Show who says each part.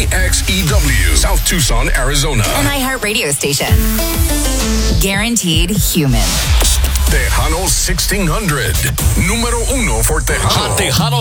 Speaker 1: KXEW, South Tucson, Arizona.
Speaker 2: An iHeart radio station. Guaranteed human.
Speaker 1: Tejano 1600. Número 1 for Tejano.
Speaker 3: Tejano